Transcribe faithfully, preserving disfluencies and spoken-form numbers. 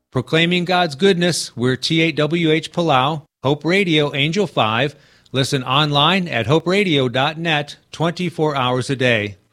Proclaiming God's goodness, we're T eight W H Palau, Hope Radio, Angel five. Listen online at hope radio dot net twenty-four hours a day.